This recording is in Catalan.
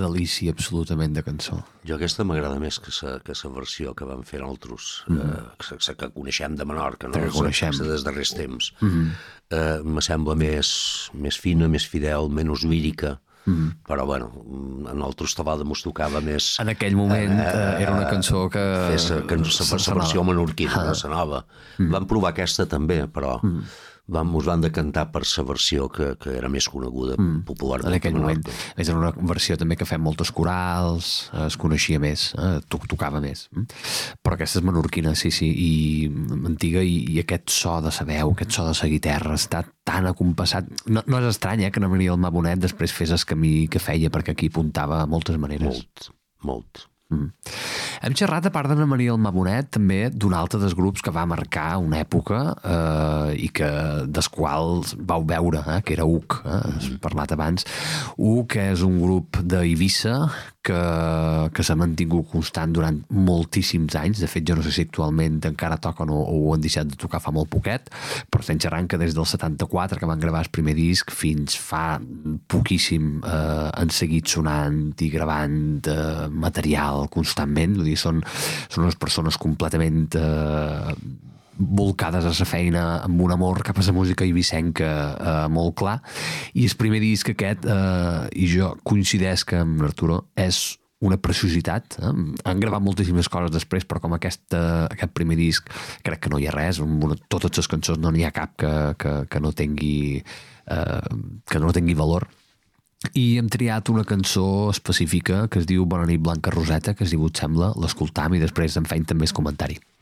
delícia absolutament de cançó. Jo aquesta m'agrada més que la versió que van fer altres, que coneixem de Menorca, no? Que coneixem. Des darrers temps. Me sembla més fina, més fidel, menys lírica, però bueno, en altres tabada mos tocava més... En aquell moment era una cançó que... La versió menorquina, no sonava. Vam provar aquesta també, però mos van decantar per la versió que era més coneguda popularment. En aquell moment. Era una versió també que fem moltes corals, es coneixia més, tocava més. Però aquesta és menorquina, sí, i antiga, i aquest so de la veu, aquest so de la guitarra està tan acompassat. No és estrany que na Maria del Mar Bonet després fes el camí que feia, perquè aquí apuntava de moltes maneres. Molt. Hem xerrat, a part d'Anna Maria del Mar Bonet, també d'un altre dels grups que va marcar una època i que dels quals vau veure, que era UC, has parlat abans. UC és un grup d'Eivissa que s'ha mantingut constant durant moltíssims anys. De fet, jo no sé si actualment encara toquen o ho han deixat de tocar fa molt poquet, però estem xerrant que des del 74, que van gravar el primer disc, fins fa poquíssim han seguit sonant i gravant material constantment. Vull dir, són unes persones completament volcades a la feina amb un amor cap a la música eivissenca molt clar, i el primer disc aquest, i jo coincideix que amb Arturo és una preciositat. Han gravat moltíssimes coses després, però com aquest primer disc crec que no hi ha res, totes les cançons no n'hi ha cap que no tingui valor. I hem triat una cançó específica que es diu Bona nit Blanca Roseta, que si vos sembla l'escoltam i després en feim també el comentari.